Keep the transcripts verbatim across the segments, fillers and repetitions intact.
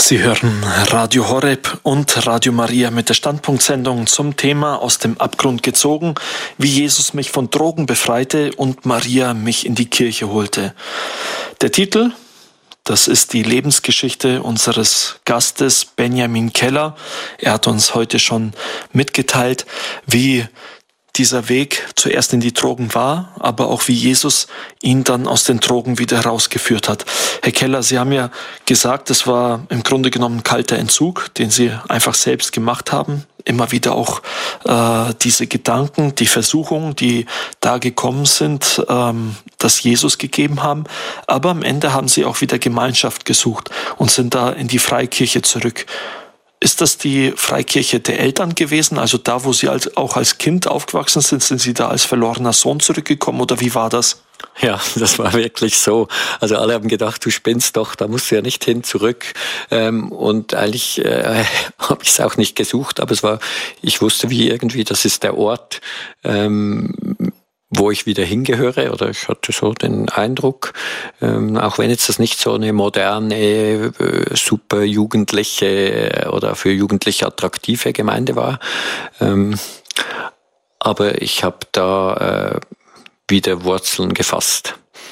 Sie hören Radio Horeb und Radio Maria mit der Standpunktsendung zum Thema Aus dem Abgrund gezogen, wie Jesus mich von Drogen befreite und Maria mich in die Kirche holte. Der Titel, das ist die Lebensgeschichte unseres Gastes Benjamin Keller. Er hat uns heute schon mitgeteilt, wie dieser Weg zuerst in die Drogen war, aber auch wie Jesus ihn dann aus den Drogen wieder herausgeführt hat. Herr Keller, Sie haben ja gesagt, es war im Grunde genommen ein kalter Entzug, den Sie einfach selbst gemacht haben. Immer wieder auch äh, diese Gedanken, die Versuchungen, die da gekommen sind, ähm, dass Jesus gegeben haben. Aber am Ende haben Sie auch wieder Gemeinschaft gesucht und sind da in die Freikirche zurück. Ist das die Freikirche der Eltern gewesen? Also da, wo Sie als, auch als Kind aufgewachsen sind, sind Sie da als verlorener Sohn zurückgekommen oder wie war das? Ja, das war wirklich so. Also alle haben gedacht, du spinnst doch, da musst du ja nicht hin, zurück. Ähm, und eigentlich äh, habe ich es auch nicht gesucht, aber es war, ich wusste wie irgendwie, das ist der Ort, ähm, wo ich wieder hingehöre, oder ich hatte so den Eindruck, ähm, auch wenn jetzt das nicht so eine moderne, äh, super jugendliche oder für Jugendliche attraktive Gemeinde war, ähm, aber ich habe da äh, wieder Wurzeln gefasst.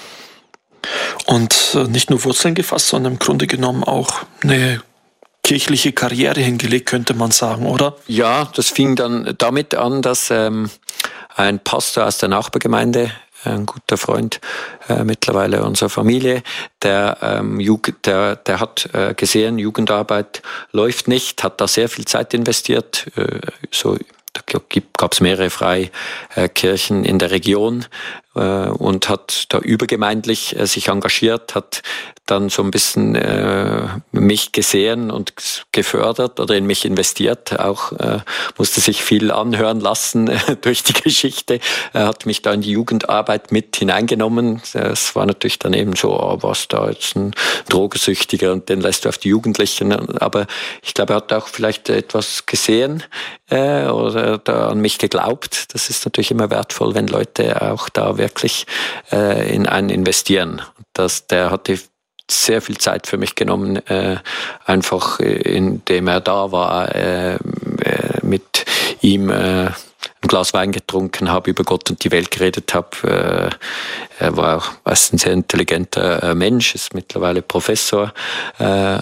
Und äh, nicht nur Wurzeln gefasst, sondern im Grunde genommen auch eine kirchliche Karriere hingelegt, könnte man sagen, oder? Ja, das fing dann damit an, dass ähm, ein Pastor aus der Nachbargemeinde, ein guter Freund äh, mittlerweile unserer Familie, der, ähm, Jugend, der, der hat äh, gesehen, Jugendarbeit läuft nicht, hat da sehr viel Zeit investiert, äh, so da gab es mehrere Freikirchen in der Region äh, und hat da übergemeindlich äh, sich engagiert, hat dann so ein bisschen äh, mich gesehen und gefördert oder in mich investiert. Auch äh, musste sich viel anhören lassen äh, durch die Geschichte. Er hat mich da in die Jugendarbeit mit hineingenommen. Es war natürlich dann eben so, oh, was da jetzt ein Drogensüchtiger und den lässt du auf die Jugendlichen. Aber ich glaube, er hat auch vielleicht etwas gesehen äh, oder da an mich geglaubt. Das ist natürlich immer wertvoll, wenn Leute auch da wirklich äh, in einen investieren. Das, der hatte sehr viel Zeit für mich genommen, äh, einfach äh, indem er da war, äh, äh, mit ihm äh, ein Glas Wein getrunken habe, über Gott und die Welt geredet habe. Äh, er war auch ein sehr intelligenter äh, Mensch, ist mittlerweile Professor äh,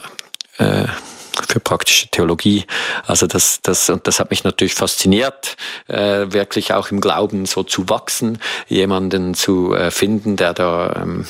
äh, für praktische Theologie. Also das, das, und das hat mich natürlich fasziniert, äh, wirklich auch im Glauben so zu wachsen, jemanden zu äh, finden, der da ähm,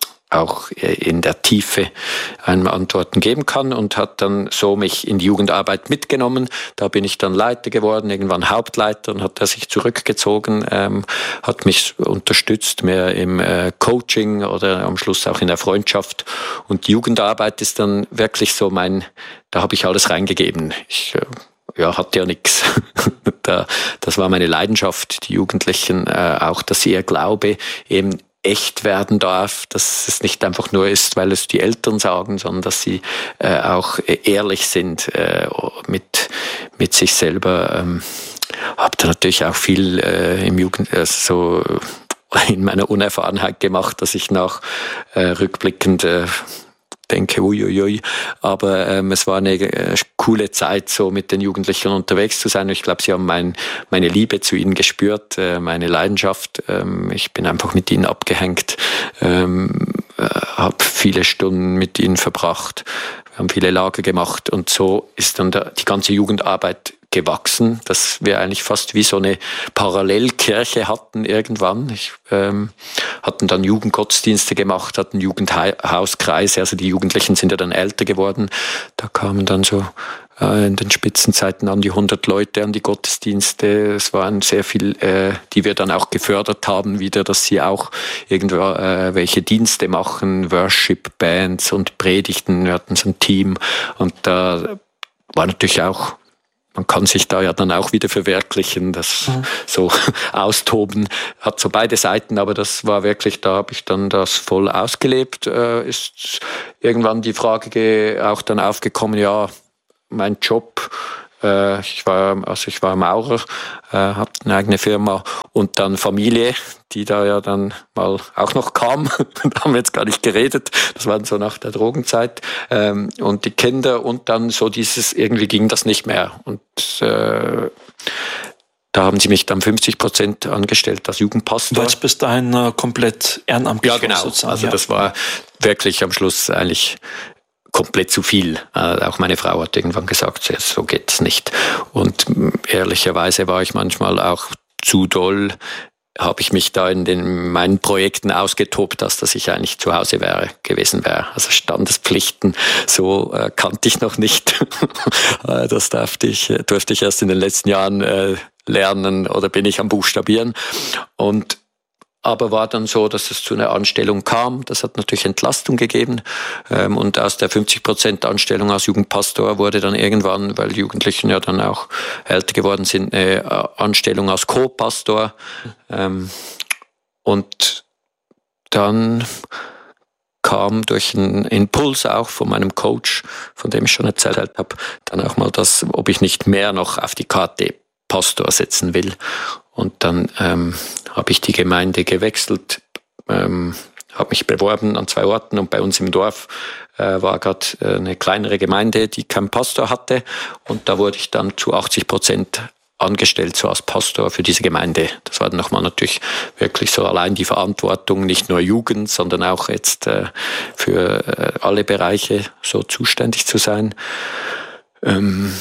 auch in der Tiefe einem Antworten geben kann, und hat dann so mich in die Jugendarbeit mitgenommen. Da bin ich dann Leiter geworden, irgendwann Hauptleiter, und hat er sich zurückgezogen, ähm, hat mich unterstützt mehr im äh, Coaching oder am Schluss auch in der Freundschaft. Und die Jugendarbeit ist dann wirklich so mein, da habe ich alles reingegeben. Ich äh, ja, hatte ja nichts. Da, das war meine Leidenschaft, die Jugendlichen, äh, auch dass ihr Glaube eben echt werden darf, dass es nicht einfach nur ist, weil es die Eltern sagen, sondern dass sie äh, auch ehrlich sind äh, mit mit sich selber. Ähm, habe da natürlich auch viel äh, im Jugend, also so in meiner Unerfahrenheit gemacht, dass ich nach äh, rückblickend äh, denke, uiuiui, aber ähm, es war eine äh, coole Zeit, so mit den Jugendlichen unterwegs zu sein. Ich glaube, sie haben mein, meine Liebe zu ihnen gespürt, äh, meine Leidenschaft. Ähm, ich bin einfach mit ihnen abgehängt, ähm, äh, habe viele Stunden mit ihnen verbracht, wir haben viele Lager gemacht, und so ist dann der, die ganze Jugendarbeit gewachsen, dass wir eigentlich fast wie so eine Parallelkirche hatten irgendwann. Ich, ähm, hatten dann Jugendgottesdienste gemacht, hatten Jugendhauskreise, also die Jugendlichen sind ja dann älter geworden. Da kamen dann so äh, in den Spitzenzeiten an die hundert Leute an die Gottesdienste. Es waren sehr viel, äh, die wir dann auch gefördert haben wieder, dass sie auch irgendwo äh, welche Dienste machen, Worship-Bands und Predigten. Wir hatten so ein Team, und da äh, war natürlich auch, man kann sich da ja dann auch wieder verwirklichen, das mhm. so austoben, hat so beide Seiten, aber das war wirklich, da habe ich dann das voll ausgelebt. Äh, ist irgendwann die Frage auch dann aufgekommen, ja, mein Job Äh, ich war, also ich war Maurer, äh, habe eine eigene Firma und dann Familie, die da ja dann mal auch noch kam. Da haben wir jetzt gar nicht geredet. Das war dann so nach der Drogenzeit. Ähm, und die Kinder und dann so dieses, irgendwie ging das nicht mehr. Und äh, da haben sie mich dann fünfzig Prozent angestellt als Jugendpastor. Weil es bis dahin äh, komplett ehrenamtlich war. Ja, genau. Sozusagen. Also ja. Das war wirklich am Schluss eigentlich komplett zu viel. Äh, auch meine Frau hat irgendwann gesagt, so geht's nicht. Und ehrlicherweise war ich manchmal auch zu doll, habe ich mich da in den meinen Projekten ausgetobt, dass, dass ich eigentlich zu Hause wäre, gewesen wäre. Also Standespflichten, so äh, kannte ich noch nicht. Das durfte ich, durfte ich erst in den letzten Jahren äh, lernen oder bin ich am Buchstabieren. Und aber war dann so, dass es zu einer Anstellung kam. Das hat natürlich Entlastung gegeben. Und aus der fünfzig Prozent Anstellung als Jugendpastor wurde dann irgendwann, weil die Jugendlichen ja dann auch älter geworden sind, eine Anstellung als Co-Pastor. Und dann kam durch einen Impuls auch von meinem Coach, von dem ich schon erzählt habe, dann auch mal das, ob ich nicht mehr noch auf die Karte Pastor setzen will. Und dann ähm, habe ich die Gemeinde gewechselt, ähm, habe mich beworben an zwei Orten und bei uns im Dorf äh, war gerade äh, eine kleinere Gemeinde, die keinen Pastor hatte und da wurde ich dann zu achtzig Prozent angestellt, so als Pastor für diese Gemeinde. Das war dann nochmal natürlich wirklich so allein die Verantwortung, nicht nur Jugend, sondern auch jetzt äh, für äh, alle Bereiche so zuständig zu sein. Ähm,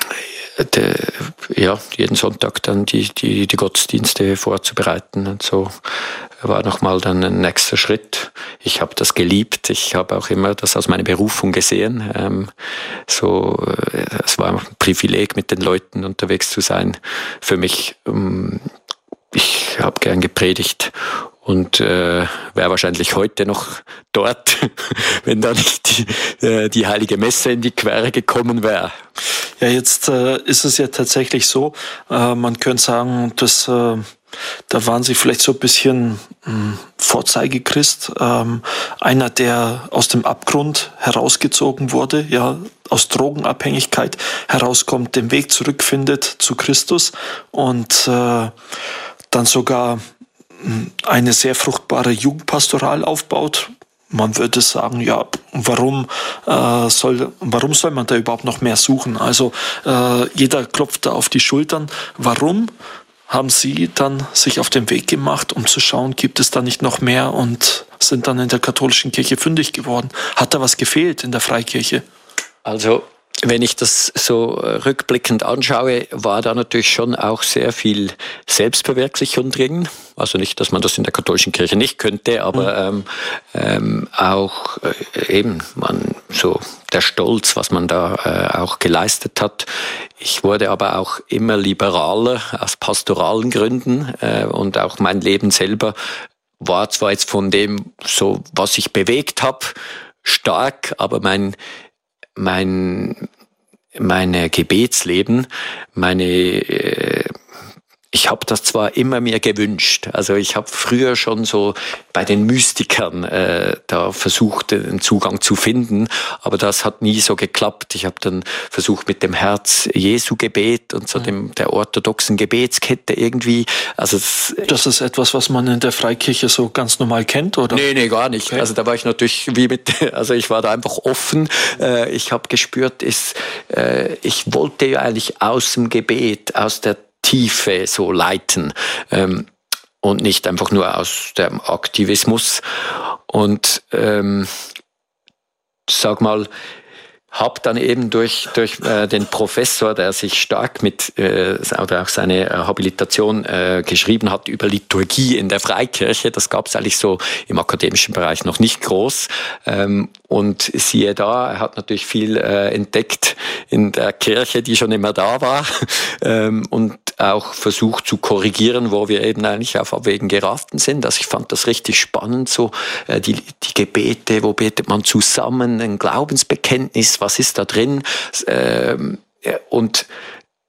De, ja, jeden Sonntag dann die, die, die Gottesdienste vorzubereiten und so war nochmal dann ein nächster Schritt. Ich habe das geliebt, ich habe auch immer das als meine Berufung gesehen. Ähm, so, es war ein Privileg, mit den Leuten unterwegs zu sein. Für mich, ähm, ich habe gern gepredigt und äh, wäre wahrscheinlich heute noch dort, wenn da nicht die, äh, die heilige Messe in die Quere gekommen wäre. Ja, jetzt äh, ist es ja tatsächlich so, äh, man könnte sagen, dass äh, da waren Sie vielleicht so ein bisschen mh, Vorzeigechrist, ähm, einer, der aus dem Abgrund herausgezogen wurde, ja, aus Drogenabhängigkeit herauskommt, den Weg zurückfindet zu Christus und äh, dann sogar eine sehr fruchtbare Jugendpastoral aufbaut. Man würde sagen, ja, warum äh, soll, warum soll man da überhaupt noch mehr suchen? Also äh, jeder klopft da auf die Schultern. Warum haben Sie dann sich auf den Weg gemacht, um zu schauen, gibt es da nicht noch mehr und sind dann in der katholischen Kirche fündig geworden? Hat da was gefehlt in der Freikirche? Also wenn ich das so rückblickend anschaue, war da natürlich schon auch sehr viel Selbstverwirklichung drin. Also nicht, dass man das in der katholischen Kirche nicht könnte, aber mhm. ähm, auch äh, eben man so der Stolz, was man da äh, auch geleistet hat. Ich wurde aber auch immer liberaler aus pastoralen Gründen äh, und auch mein Leben selber war zwar jetzt von dem, so was ich bewegt habe, stark, aber mein mein meine Gebetsleben, meine äh, ich habe das zwar immer mir gewünscht, also ich habe früher schon so bei den Mystikern äh, da versucht, einen Zugang zu finden, aber das hat nie so geklappt. Ich habe dann versucht mit dem Herz Jesu Gebet und so mhm. dem der orthodoxen Gebetskette irgendwie. Also das, das ist etwas, was man in der Freikirche so ganz normal kennt, oder? Nee, nee, gar nicht. Okay. Also da war ich natürlich wie mit, also ich war da einfach offen. Äh, ich habe gespürt, ist, äh, ich wollte ja eigentlich aus dem Gebet, aus der Tiefe so leiten ähm, und nicht einfach nur aus dem Aktivismus. Und ähm, sag mal, habe dann eben durch durch äh, den Professor, der sich stark mit äh, oder auch seine äh, Habilitation äh, geschrieben hat über Liturgie in der Freikirche, das gab es eigentlich so im akademischen Bereich noch nicht groß. Ähm, und siehe da, er hat natürlich viel äh, entdeckt in der Kirche, die schon immer da war, ähm, und auch versucht zu korrigieren, wo wir eben eigentlich auf Abwägen geraten sind. Also ich fand das richtig spannend, so äh, die, die Gebete, wo betet man zusammen, ein Glaubensbekenntnis, was ist da drin? Ähm, und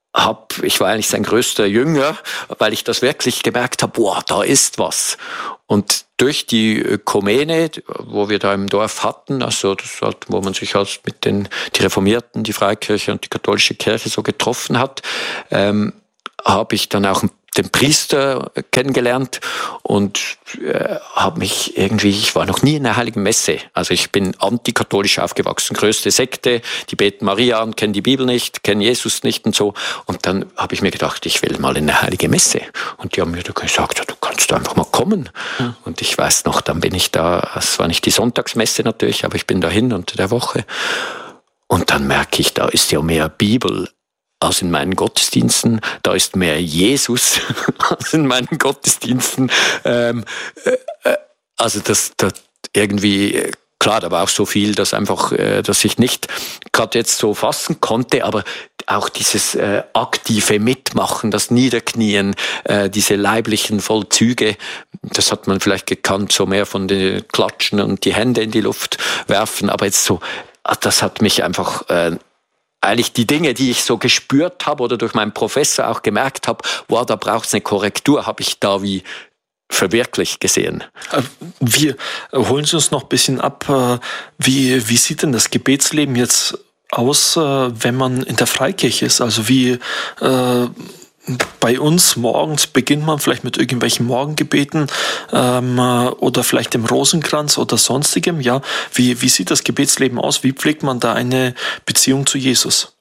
hab, ich war eigentlich sein größter Jünger, weil ich das wirklich gemerkt habe, boah, da ist was. Und durch die Ökumene, wo wir da im Dorf hatten, also das hat, wo man sich halt mit den die Reformierten, die Freikirche und die katholische Kirche so getroffen hat, ähm, habe ich dann auch den Priester kennengelernt und äh, habe mich irgendwie, ich war noch nie in der Heiligen Messe. Also ich bin antikatholisch aufgewachsen, größte Sekte, die beten Maria an, kennen die Bibel nicht, kennen Jesus nicht und so. Und dann habe ich mir gedacht, ich will mal in eine Heilige Messe. Und die haben mir gesagt, du kannst einfach mal kommen. Mhm. Und ich weiß noch, dann bin ich da, es war nicht die Sonntagsmesse natürlich, aber ich bin dahin unter der Woche. Und dann merke ich, da ist ja mehr Bibel als in meinen Gottesdiensten, da ist mehr Jesus als in meinen Gottesdiensten. Ähm, äh, also das, das irgendwie, klar, da war auch so viel, dass einfach, äh, dass ich nicht gerade jetzt so fassen konnte, aber auch dieses äh, aktive Mitmachen, das Niederknien, äh, diese leiblichen Vollzüge, das hat man vielleicht gekannt, so mehr von den Klatschen und die Hände in die Luft werfen, aber jetzt so, das hat mich einfach äh, eigentlich die Dinge, die ich so gespürt habe oder durch meinen Professor auch gemerkt habe, wow, da braucht es eine Korrektur, habe ich da wie verwirklicht gesehen. Wir holen Sie uns noch ein bisschen ab. Wie, wie sieht denn das Gebetsleben jetzt aus, wenn man in der Freikirche ist? Also wie äh, bei uns morgens beginnt man vielleicht mit irgendwelchen Morgengebeten ähm, oder vielleicht dem Rosenkranz oder sonstigem. Ja, wie, wie sieht das Gebetsleben aus? Wie pflegt man da eine Beziehung zu Jesus?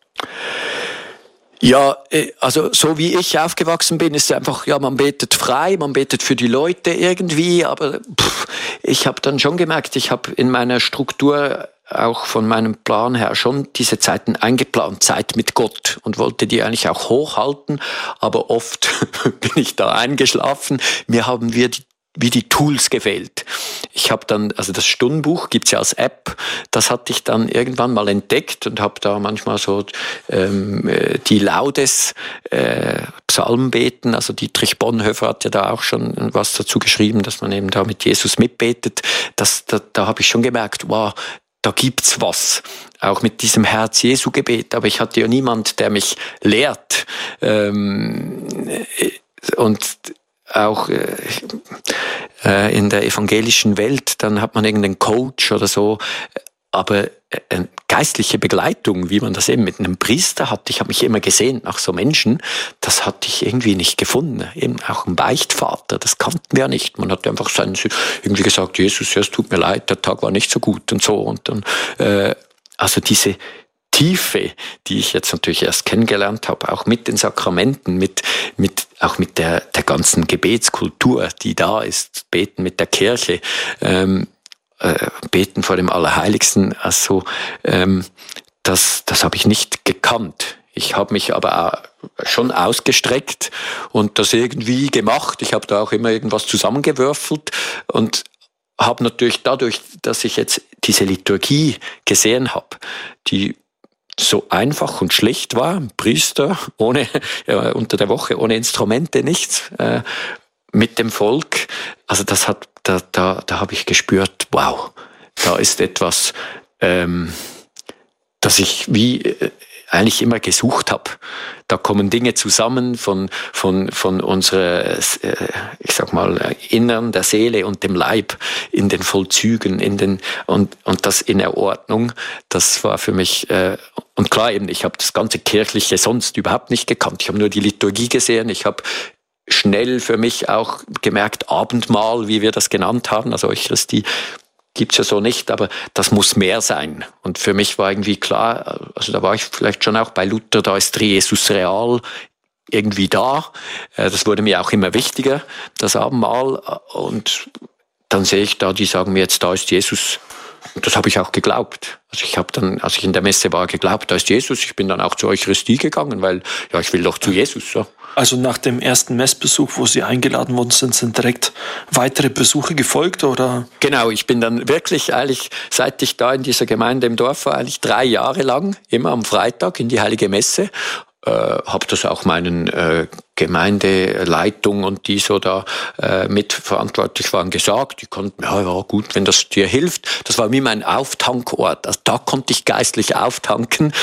Ja, also so wie ich aufgewachsen bin, ist es einfach, ja, man betet frei, man betet für die Leute irgendwie, aber pff, ich habe dann schon gemerkt, ich habe in meiner Struktur auch von meinem Plan her schon diese Zeiten eingeplant, Zeit mit Gott, und wollte die eigentlich auch hochhalten, aber oft bin ich da eingeschlafen. Mir haben wir die, wie die Tools gefehlt. Ich habe dann, also das Stundenbuch gibt's ja als App, das hatte ich dann irgendwann mal entdeckt und habe da manchmal so ähm, die Laudes äh, Psalmbeten, also Dietrich Bonhoeffer hat ja da auch schon was dazu geschrieben, dass man eben da mit Jesus mitbetet. Das, da, da habe ich schon gemerkt, wow, da gibt's was, auch mit diesem Herz-Jesu-Gebet. Aber ich hatte ja niemand, der mich lehrt. Ähm, und auch äh, in der evangelischen Welt, dann hat man irgendeinen Coach oder so. Aber äh, geistliche Begleitung, wie man das eben mit einem Priester hat, ich habe mich immer gesehen nach so Menschen, das hatte ich irgendwie nicht gefunden. Eben auch ein Beichtvater, das kannten wir ja nicht. Man hat einfach seinen, irgendwie gesagt, Jesus, ja, es tut mir leid, der Tag war nicht so gut und so. Und dann, äh, also diese Tiefe, die ich jetzt natürlich erst kennengelernt habe, auch mit den Sakramenten, mit, mit, auch mit der, der ganzen Gebetskultur, die da ist, beten mit der Kirche, ähm, äh, beten vor dem Allerheiligsten, also ähm, das, das habe ich nicht gekannt. Ich habe mich aber auch schon ausgestreckt und das irgendwie gemacht. Ich habe da auch immer irgendwas zusammengewürfelt und habe natürlich dadurch, dass ich jetzt diese Liturgie gesehen habe, die so einfach und schlicht war, ein Priester ohne ja, unter der Woche ohne Instrumente, nichts, äh, mit dem Volk. Also das hat, da, da, da habe ich gespürt, wow, da ist etwas, ähm, das ich wie äh, eigentlich immer gesucht habe. Da kommen Dinge zusammen von von von unserer, äh, ich sag mal, Innern, der Seele und dem Leib in den Vollzügen, in den und und das in der Ordnung. Das war für mich äh, und klar eben, ich habe das ganze Kirchliche sonst überhaupt nicht gekannt. Ich habe nur die Liturgie gesehen. Ich habe schnell für mich auch gemerkt, Abendmahl, wie wir das genannt haben, also Eucharistie, gibt's ja so nicht, aber das muss mehr sein. Und für mich war irgendwie klar, also da war ich vielleicht schon auch bei Luther, da ist Jesus real irgendwie da. Das wurde mir auch immer wichtiger, das Abendmahl. Und dann sehe ich da, die sagen mir jetzt, da ist Jesus. Und das habe ich auch geglaubt. Also ich habe dann, als ich in der Messe war, geglaubt, da ist Jesus. Ich bin dann auch zur Eucharistie gegangen, weil ja, ich will doch zu Jesus. So. Also nach dem ersten Messbesuch, wo Sie eingeladen worden sind, sind direkt weitere Besuche gefolgt, oder? Genau, ich bin dann wirklich eigentlich, seit ich da in dieser Gemeinde im Dorf war, eigentlich drei Jahre lang, immer am Freitag in die Heilige Messe, äh, habe das auch meinen äh, Gemeindeleitung und die so da äh, mitverantwortlich waren gesagt, die konnten, ja, ja gut, wenn das dir hilft. Das war wie mein Auftankort. Also da konnte ich geistlich auftanken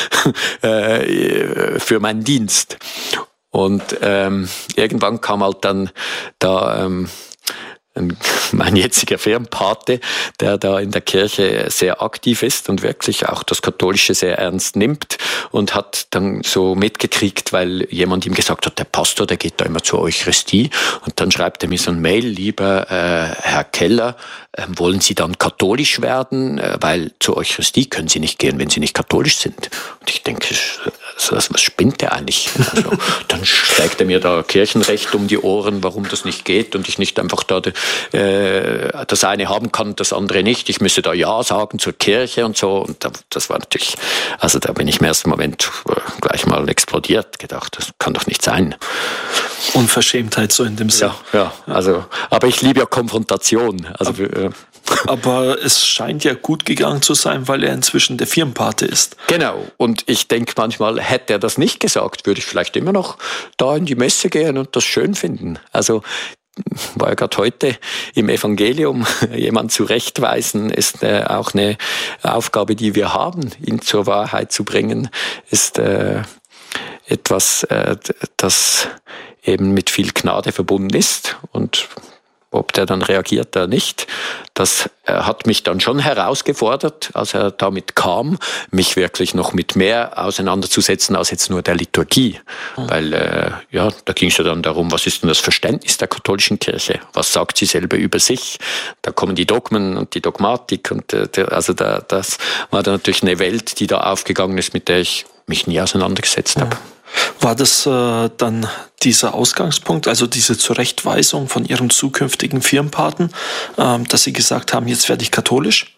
äh, für meinen Dienst. Und ähm, irgendwann kam halt dann da ähm, mein jetziger Firmenpate, der da in der Kirche sehr aktiv ist und wirklich auch das Katholische sehr ernst nimmt und hat dann so mitgekriegt, weil jemand ihm gesagt hat, der Pastor, der geht da immer zur Eucharistie und dann schreibt er mir so ein Mail, lieber äh, Herr Keller, äh, wollen Sie dann katholisch werden, äh, weil zur Eucharistie können Sie nicht gehen, wenn Sie nicht katholisch sind. Und ich denke, was spinnt der eigentlich? Also, dann schlägt er mir da Kirchenrecht um die Ohren, warum das nicht geht und ich nicht einfach da äh, das eine haben kann, das andere nicht. Ich müsse da Ja sagen zur Kirche und so. Und das war natürlich, also da bin ich im ersten Moment gleich mal explodiert, gedacht, das kann doch nicht sein. Unverschämtheit so in dem Sinne. Ja, ja, also, aber ich liebe ja Konfrontation. Also, äh, aber es scheint ja gut gegangen zu sein, weil er inzwischen der Firmenpate ist. Genau. Und ich denke manchmal, hätte er das nicht gesagt, würde ich vielleicht immer noch da in die Messe gehen und das schön finden. Also war ja gerade heute im Evangelium, jemand zurechtweisen, ist äh, auch eine Aufgabe, die wir haben, ihn zur Wahrheit zu bringen, ist äh, etwas, äh, das eben mit viel Gnade verbunden ist und ob der dann reagiert oder nicht, das äh, hat mich dann schon herausgefordert, als er damit kam, mich wirklich noch mit mehr auseinanderzusetzen als jetzt nur der Liturgie. Mhm. Weil äh, ja, da ging es ja dann darum, was ist denn das Verständnis der katholischen Kirche? Was sagt sie selber über sich? Da kommen die Dogmen und die Dogmatik. Und äh, der, also da, das war dann natürlich eine Welt, die da aufgegangen ist, mit der ich mich nie auseinandergesetzt ja. habe. War das äh, dann dieser Ausgangspunkt, also diese Zurechtweisung von Ihrem zukünftigen Firmenpaten, äh, dass Sie gesagt haben, jetzt werde ich katholisch?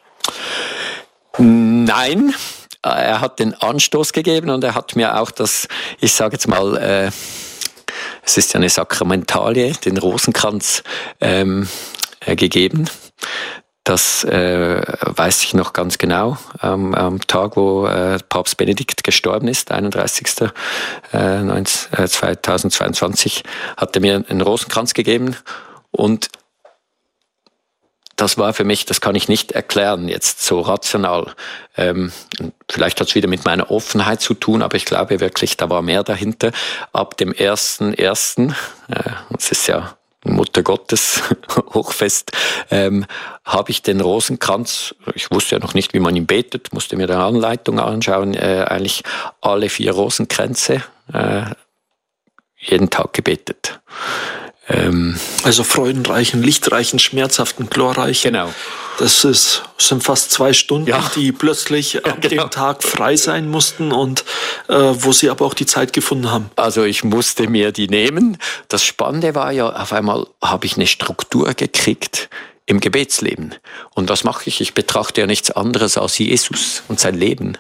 Nein, er hat den Anstoß gegeben und er hat mir auch das, ich sage jetzt mal, äh, es ist ja eine Sakramentalie, den Rosenkranz ähm, äh, gegeben. Das äh, weiß ich noch ganz genau. Am, am Tag, wo äh, Papst Benedikt gestorben ist, einunddreißigster zweitausendzweiundzwanzig, hat er mir einen Rosenkranz gegeben. Und das war für mich, das kann ich nicht erklären jetzt so rational. Ähm, vielleicht hat es wieder mit meiner Offenheit zu tun, aber ich glaube wirklich, da war mehr dahinter. Ab dem ersten ersten, äh, das ist ja Mutter Gottes Hochfest, ähm, habe ich den Rosenkranz, ich wusste ja noch nicht, wie man ihn betet, musste mir die Anleitung anschauen, äh, eigentlich alle vier Rosenkränze äh, jeden Tag gebetet. Ähm, also freudenreichen, lichtreichen, schmerzhaften, glorreichen. Genau. Das ist, sind fast zwei Stunden, ja. die plötzlich ja, ab genau. dem Tag frei sein mussten und äh, wo Sie aber auch die Zeit gefunden haben. Also ich musste mir die nehmen. Das Spannende war ja, auf einmal habe ich eine Struktur gekriegt im Gebetsleben. Und was mache ich? Ich betrachte ja nichts anderes als Jesus und sein Leben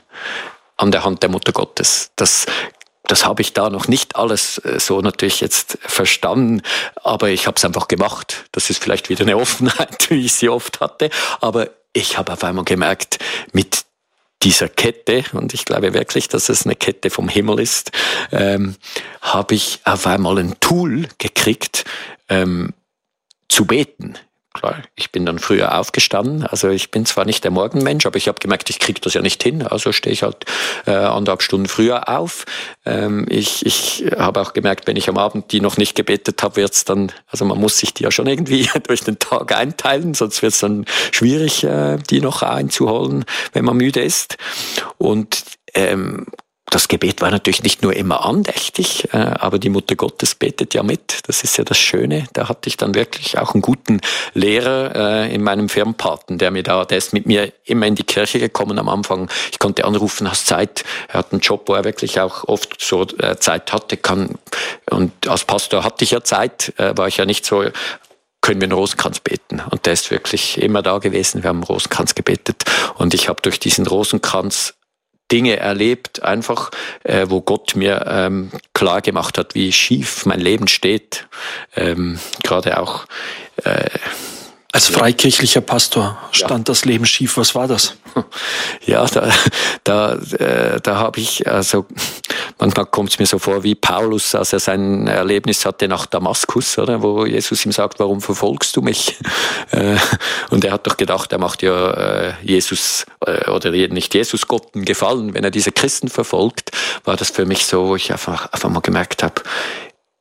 an der Hand der Mutter Gottes. Das Das habe ich da noch nicht alles so natürlich jetzt verstanden, aber ich habe es einfach gemacht. Das ist vielleicht wieder eine Offenheit, wie ich sie oft hatte, aber ich habe auf einmal gemerkt, mit dieser Kette, und ich glaube wirklich, dass es eine Kette vom Himmel ist, ähm, habe ich auf einmal ein Tool gekriegt, ähm, zu beten. Klar, ich bin dann früher aufgestanden, also ich bin zwar nicht der Morgenmensch, aber ich habe gemerkt, ich kriege das ja nicht hin, also stehe ich halt äh, anderthalb Stunden früher auf. Ähm, ich ich habe auch gemerkt, wenn ich am Abend die noch nicht gebetet habe, wird's dann, also man muss sich die ja schon irgendwie durch den Tag einteilen, sonst wird's dann schwierig, äh, die noch einzuholen, wenn man müde ist. Und ähm, das Gebet war natürlich nicht nur immer andächtig, aber die Mutter Gottes betet ja mit. Das ist ja das Schöne. Da hatte ich dann wirklich auch einen guten Lehrer in meinem Firmenpaten, der mir da, der ist mit mir immer in die Kirche gekommen am Anfang. Ich konnte anrufen, hast Zeit. Er hat einen Job, wo er wirklich auch oft so Zeit hatte. Kann, und als Pastor hatte ich ja Zeit, war ich ja nicht so, können wir einen Rosenkranz beten. Und der ist wirklich immer da gewesen. Wir haben einen Rosenkranz gebetet. Und ich habe durch diesen Rosenkranz Dinge erlebt, einfach, äh, wo Gott mir ähm, klar gemacht hat, wie schief mein Leben steht. Ähm, gerade auch äh, als freikirchlicher Pastor stand ja. das Leben schief. Was war das? Ja, da, da, äh, da habe ich, also manchmal kommt es mir so vor wie Paulus, als er sein Erlebnis hatte nach Damaskus, oder, wo Jesus ihm sagt, warum verfolgst du mich? Äh, und er hat doch gedacht, er macht ja äh, Jesus äh, oder nicht Jesus Gott einen Gefallen, wenn er diese Christen verfolgt. War das für mich so, wo ich einfach, einfach mal gemerkt habe,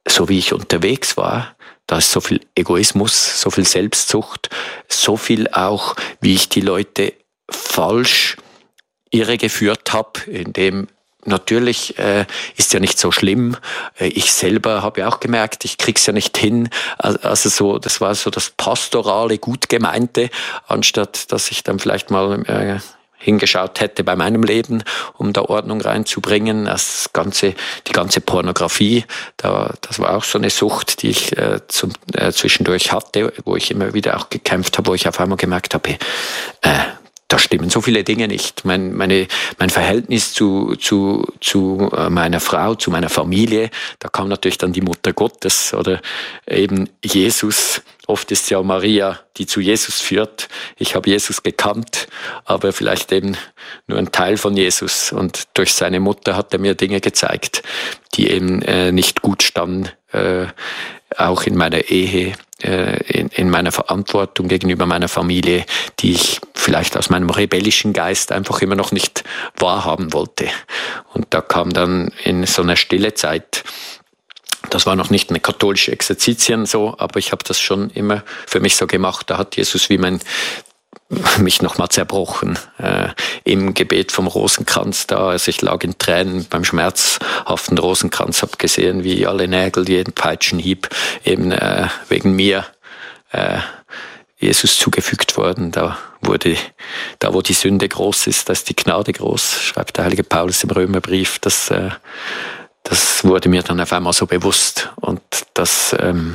so wie ich unterwegs war, da ist so viel Egoismus, so viel Selbstsucht, so viel auch, wie ich die Leute falsch irregeführt habe, indem natürlich äh, ist ja nicht so schlimm. Ich selber habe ja auch gemerkt, ich krieg's ja nicht hin. Also so, das war so das pastorale, gut gemeinte, anstatt dass ich dann vielleicht mal äh, hingeschaut hätte bei meinem Leben, um da Ordnung reinzubringen. Das ganze, die ganze Pornografie, da, das war auch so eine Sucht, die ich äh, zum, äh, zwischendurch hatte, wo ich immer wieder auch gekämpft habe, wo ich auf einmal gemerkt habe, äh, da stimmen so viele Dinge nicht. Mein, meine, mein Verhältnis zu, zu, zu meiner Frau, zu meiner Familie, da kam natürlich dann die Mutter Gottes oder eben Jesus. Oft ist ja Maria, die zu Jesus führt. Ich habe Jesus gekannt, aber vielleicht eben nur ein Teil von Jesus. Und durch seine Mutter hat er mir Dinge gezeigt, die eben äh, nicht gut standen, äh, auch in meiner Ehe, äh, in, in meiner Verantwortung gegenüber meiner Familie, die ich vielleicht aus meinem rebellischen Geist einfach immer noch nicht wahrhaben wollte. Und da kam dann in so einer stille Zeit, das war noch nicht eine katholische Exerzitien so, aber ich habe das schon immer für mich so gemacht. Da hat Jesus wie mein mich nochmal zerbrochen äh, im Gebet vom Rosenkranz da. Also ich lag in Tränen beim schmerzhaften Rosenkranz, habe gesehen, wie alle Nägel, jeden Peitschenhieb eben äh, wegen mir äh, Jesus zugefügt worden. Da wurde, da wo die Sünde groß ist, da ist die Gnade groß, schreibt der heilige Paulus im Römerbrief. Das, äh, das wurde mir dann auf einmal so bewusst und das ähm,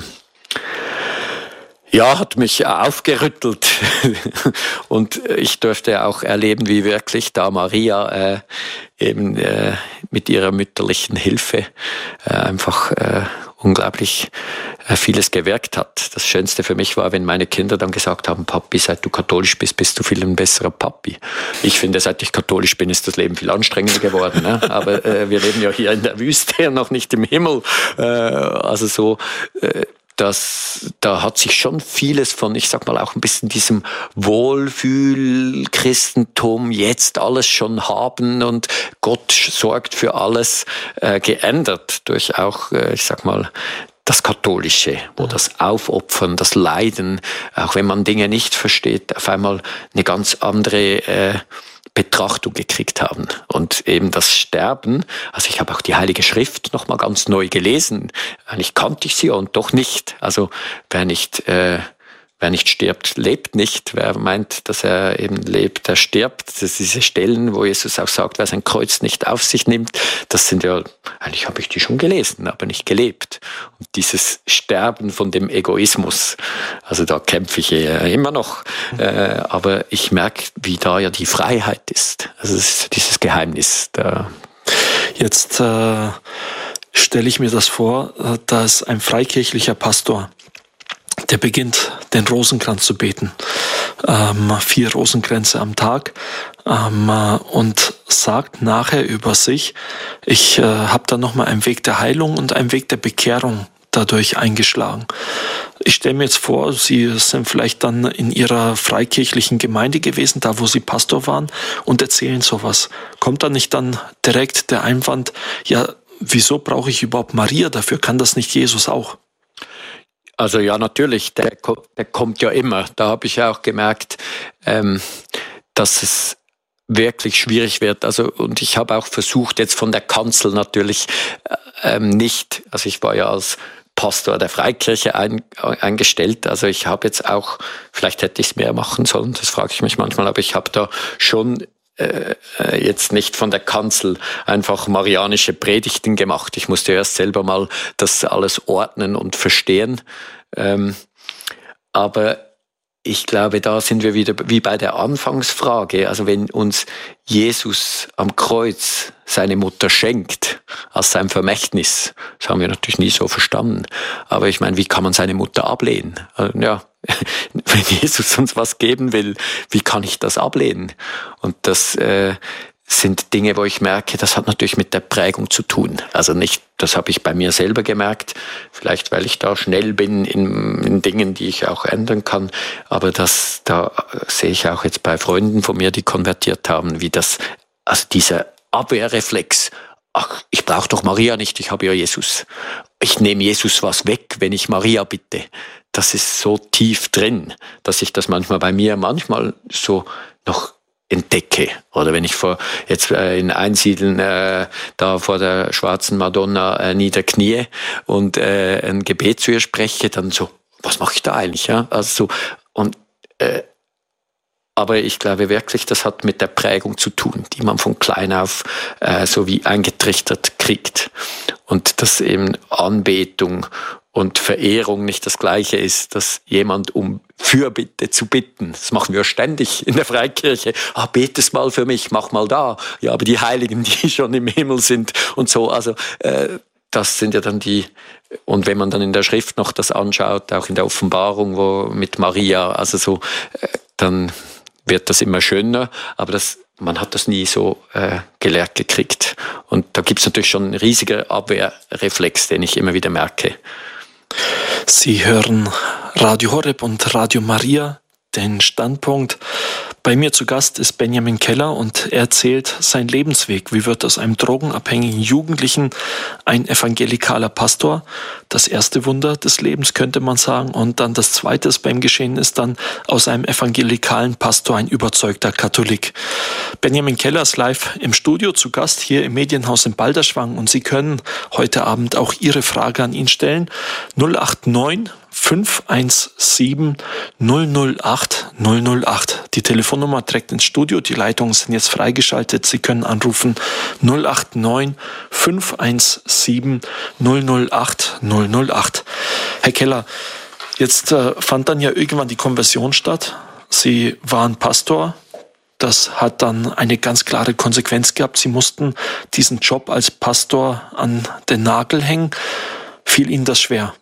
ja, hat mich aufgerüttelt und ich durfte auch erleben, wie wirklich da Maria äh, eben äh, mit ihrer mütterlichen Hilfe äh, einfach äh, unglaublich äh, vieles gewirkt hat. Das Schönste für mich war, wenn meine Kinder dann gesagt haben, Papi, seit du katholisch bist, bist du viel ein besserer Papi. Ich finde, seit ich katholisch bin, ist das Leben viel anstrengender geworden. Ne? Aber äh, wir leben ja hier in der Wüste und noch nicht im Himmel. Äh, also so... Äh, Das, da hat sich schon vieles von, ich sag mal, auch ein bisschen diesem Wohlfühl-Christentum, jetzt alles schon haben und Gott sorgt für alles, äh, geändert durch auch, äh, ich sag mal, das Katholische, wo das Aufopfern, das Leiden, auch wenn man Dinge nicht versteht, auf einmal eine ganz andere äh, Betrachtung gekriegt haben. Und eben das Sterben, also ich habe auch die Heilige Schrift nochmal ganz neu gelesen. Eigentlich kannte ich sie und doch nicht. Also wer nicht, äh, wer nicht stirbt, lebt nicht. Wer meint, dass er eben lebt, der stirbt. Das sind diese Stellen, wo Jesus auch sagt, wer sein Kreuz nicht auf sich nimmt, das sind ja, eigentlich habe ich die schon gelesen, aber nicht gelebt. Und dieses Sterben von dem Egoismus, also da kämpfe ich immer noch. Äh, aber ich merke, wie da ja die Freiheit ist. Also es ist dieses Geheimnis. Da. Jetzt äh, stelle ich mir das vor, dass ein freikirchlicher Pastor, der beginnt, den Rosenkranz zu beten. Ähm, vier Rosenkränze am Tag. Ähm, und sagt nachher über sich, ich äh, habe da nochmal einen Weg der Heilung und einen Weg der Bekehrung dadurch eingeschlagen. Ich stelle mir jetzt vor, Sie sind vielleicht dann in Ihrer freikirchlichen Gemeinde gewesen, da wo Sie Pastor waren, und erzählen sowas. Kommt da nicht dann direkt der Einwand, ja, wieso brauche ich überhaupt Maria dafür? Kann das nicht Jesus auch? Also ja, natürlich, der, der kommt ja immer. Da habe ich ja auch gemerkt, ähm, dass es wirklich schwierig wird. Also und ich habe auch versucht, jetzt von der Kanzel natürlich ähm, nicht, also ich war ja als Pastor der Freikirche ein, eingestellt, also ich habe jetzt auch, vielleicht hätte ich es mehr machen sollen, das frage ich mich manchmal, aber ich habe da schon äh, jetzt nicht von der Kanzel einfach marianische Predigten gemacht. Ich musste erst selber mal das alles ordnen und verstehen. Ähm, aber ich glaube, da sind wir wieder wie bei der Anfangsfrage. Also wenn uns Jesus am Kreuz seine Mutter schenkt als sein Vermächtnis, das haben wir natürlich nie so verstanden. Aber ich meine, wie kann man seine Mutter ablehnen? Also, ja, wenn Jesus uns was geben will, wie kann ich das ablehnen? Und das äh, sind Dinge, wo ich merke, das hat natürlich mit der Prägung zu tun. Also nicht, das habe ich bei mir selber gemerkt, vielleicht weil ich da schnell bin in, in Dingen, die ich auch ändern kann, aber das, da sehe ich auch jetzt bei Freunden von mir, die konvertiert haben, wie das, also dieser Abwehrreflex, ach, ich brauche doch Maria nicht, ich habe ja Jesus. Ich nehme Jesus was weg, wenn ich Maria bitte. Das ist so tief drin, dass ich das manchmal bei mir manchmal so noch entdecke. Oder wenn ich vor jetzt äh, in Einsiedeln äh, da vor der schwarzen Madonna äh, niederknie und äh, ein Gebet zu ihr spreche, dann so, was mache ich da eigentlich? Ja? Also so, und äh, aber ich glaube wirklich, das hat mit der Prägung zu tun, die man von klein auf äh, so wie eingetrichtert kriegt. Und dass eben Anbetung und Verehrung nicht das Gleiche ist, dass jemand um Fürbitte zu bitten. Das machen wir ständig in der Freikirche. Ah, betest mal für mich, mach mal da. Ja, aber die Heiligen, die schon im Himmel sind und so, also äh, das sind ja dann die, und wenn man dann in der Schrift noch das anschaut, auch in der Offenbarung, wo mit Maria, also so, äh, dann wird das immer schöner, aber das, man hat das nie so äh, gelehrt gekriegt. Und da gibt es natürlich schon einen riesigen Abwehrreflex, den ich immer wieder merke. Sie hören Radio Horeb und Radio Maria, den Standpunkt. Bei mir zu Gast ist Benjamin Keller und er erzählt seinen Lebensweg. Wie wird aus einem drogenabhängigen Jugendlichen ein evangelikaler Pastor? Das erste Wunder des Lebens, könnte man sagen. Und dann das zweite, das beim Geschehen ist, dann aus einem evangelikalen Pastor ein überzeugter Katholik. Benjamin Keller ist live im Studio zu Gast hier im Medienhaus in Balderschwang und Sie können heute Abend auch Ihre Frage an ihn stellen. null acht neun fünf eins sieben null null acht null null acht. Die Telefonnummer direkt ins Studio. Die Leitungen sind jetzt freigeschaltet. Sie können anrufen null acht neun fünf eins sieben null null acht null null acht. Herr Keller, jetzt äh, fand dann ja irgendwann die Konversion statt. Sie waren Pastor. Das hat dann eine ganz klare Konsequenz gehabt. Sie mussten diesen Job als Pastor an den Nagel hängen. Fiel Ihnen das schwer?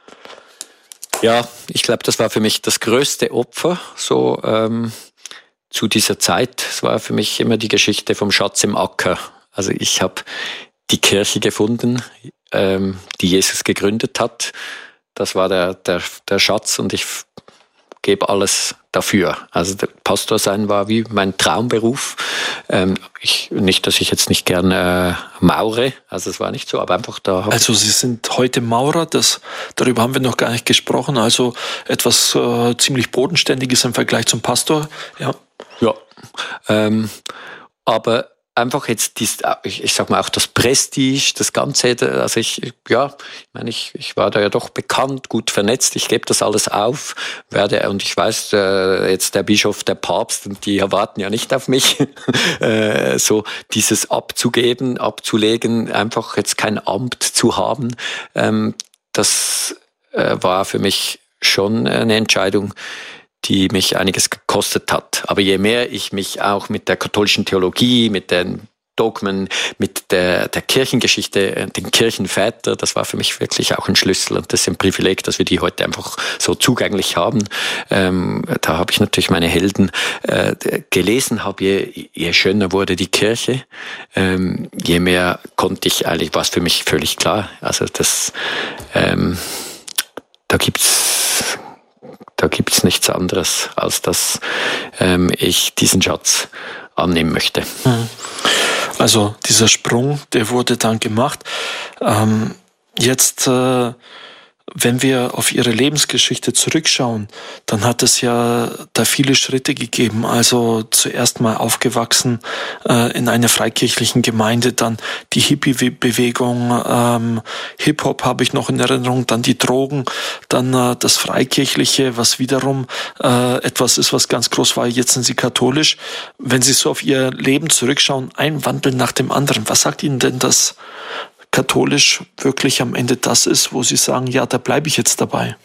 Ja, ich glaube, das war für mich das größte Opfer, so ähm, zu dieser Zeit. Es war für mich immer die Geschichte vom Schatz im Acker. Also ich habe die Kirche gefunden, ähm, die Jesus gegründet hat. Das war der, der, der Schatz und ich gebe alles dafür. Also der Pastor sein war wie mein Traumberuf. Ähm, ich, nicht, dass ich jetzt nicht gerne äh, maure, also es war nicht so, aber einfach da. Also Sie sind heute Maurer, das, darüber haben wir noch gar nicht gesprochen, also etwas äh, ziemlich Bodenständiges im Vergleich zum Pastor. Ja, ja ähm, aber einfach jetzt, dies, ich, ich sag mal auch das Prestige, das Ganze, also ich, ja, ich meine, ich, ich war da ja doch bekannt, gut vernetzt, ich gebe das alles auf, werde, und ich weiß, äh, jetzt der Bischof, der Papst, und die erwarten ja nicht auf mich, äh, so dieses abzugeben, abzulegen, einfach jetzt kein Amt zu haben, ähm, das äh, war für mich schon eine Entscheidung, die mich einiges gekostet hat. Aber je mehr ich mich auch mit der katholischen Theologie, mit den Dogmen, mit der, der Kirchengeschichte, den Kirchenvätern, das war für mich wirklich auch ein Schlüssel und das ist ein Privileg, dass wir die heute einfach so zugänglich haben. Ähm, da habe ich natürlich meine Helden äh, gelesen, habe je, je schöner wurde die Kirche, ähm, je mehr konnte ich eigentlich, war es für mich völlig klar. Also das, ähm, da gibt's Da gibt's nichts anderes, als dass ähm, ich diesen Schatz annehmen möchte. Also dieser Sprung, der wurde dann gemacht. Ähm, jetzt, äh, wenn wir auf Ihre Lebensgeschichte zurückschauen, dann hat es ja da viele Schritte gegeben. Also zuerst mal aufgewachsen äh, in einer freikirchlichen Gemeinde, dann die Hippie-Bewegung, ähm, Hip-Hop habe ich noch in Erinnerung, dann die Drogen, dann äh, das Freikirchliche, was wiederum äh, etwas ist, was ganz groß war. Jetzt sind Sie katholisch. Wenn Sie so auf Ihr Leben zurückschauen, ein Wandel nach dem anderen, was sagt Ihnen denn das katholisch wirklich am Ende das ist, wo Sie sagen, ja, da bleibe ich jetzt dabei?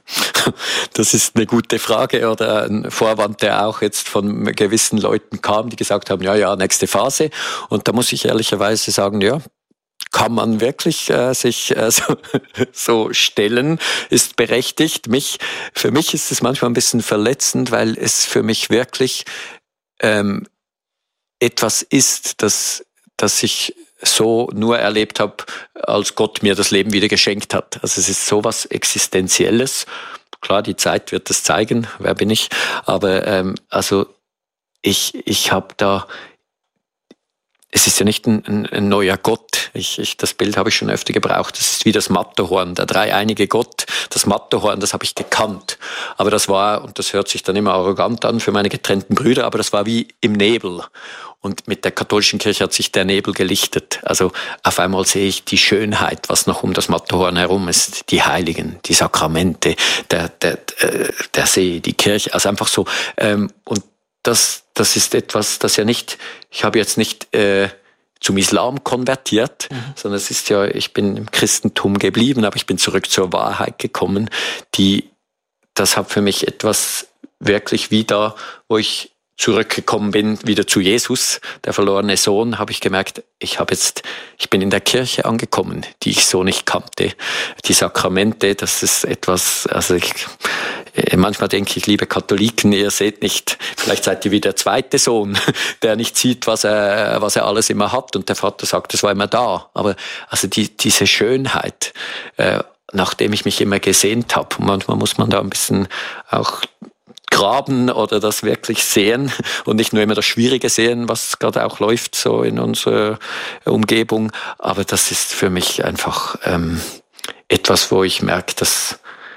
Das ist eine gute Frage oder ein Vorwand, der auch jetzt von gewissen Leuten kam, die gesagt haben, ja, ja, nächste Phase. Und da muss ich ehrlicherweise sagen, ja, kann man wirklich äh, sich äh, so, so stellen, ist berechtigt. Mich, für mich ist es manchmal ein bisschen verletzend, weil es für mich wirklich ähm, etwas ist, das, das ich so nur erlebt habe, als Gott mir das Leben wieder geschenkt hat. Also es ist sowas Existenzielles. Klar, die Zeit wird das zeigen, wer bin ich. Aber ähm, also ich, ich habe da es ist ja nicht ein, ein, ein neuer Gott. Ich, ich, das Bild habe ich schon öfter gebraucht. Das ist wie das Matterhorn, der dreieinige Gott. Das Matterhorn, das habe ich gekannt. Aber das war, und das hört sich dann immer arrogant an für meine getrennten Brüder, aber das war wie im Nebel. Und mit der katholischen Kirche hat sich der Nebel gelichtet. Also auf einmal sehe ich die Schönheit, was noch um das Matterhorn herum ist. Die Heiligen, die Sakramente, der, der, der See, die Kirche. Also einfach so. Und das, das ist etwas, das ja nicht, ich habe jetzt nicht äh, zum Islam konvertiert, mhm. sondern es ist ja, ich bin im Christentum geblieben, aber ich bin zurück zur Wahrheit gekommen. Die, das hat für mich etwas wirklich wieder, wo ich zurückgekommen bin, wieder zu Jesus, der verlorene Sohn, habe ich gemerkt, ich habe jetzt, ich bin in der Kirche angekommen, die ich so nicht kannte. Die Sakramente, das ist etwas, also ich, manchmal denke ich, liebe Katholiken, ihr seht nicht, vielleicht seid ihr wie der zweite Sohn, der nicht sieht, was er, was er alles immer hat, und der Vater sagt, das war immer da. Aber also die, diese Schönheit, äh, nachdem ich mich immer gesehnt habe, manchmal muss man da ein bisschen auch graben oder das wirklich sehen und nicht nur immer das Schwierige sehen, was gerade auch läuft so in unserer Umgebung. Aber das ist für mich einfach ähm, etwas, wo ich merke, dass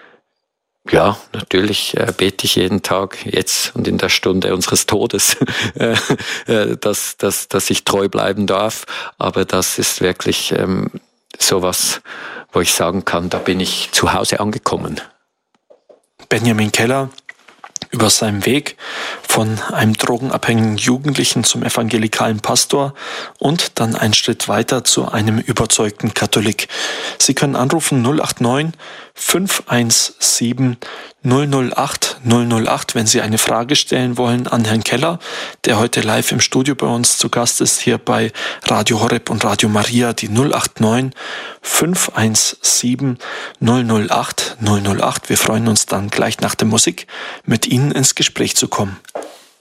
ja, natürlich äh, bete ich jeden Tag jetzt und in der Stunde unseres Todes, äh, dass, dass, dass ich treu bleiben darf. Aber das ist wirklich ähm, sowas, wo ich sagen kann, da bin ich zu Hause angekommen. Benjamin Keller, über seinen Weg von einem drogenabhängigen Jugendlichen zum evangelikalen Pastor und dann einen Schritt weiter zu einem überzeugten Katholik. Sie können anrufen null acht neun fünf eins sieben null null acht null null acht, wenn Sie eine Frage stellen wollen an Herrn Keller, der heute live im Studio bei uns zu Gast ist, hier bei Radio Horeb und Radio Maria, die null acht neun fünf eins sieben null null acht null null acht. Wir freuen uns dann gleich nach der Musik mit Ihnen ins Gespräch zu kommen.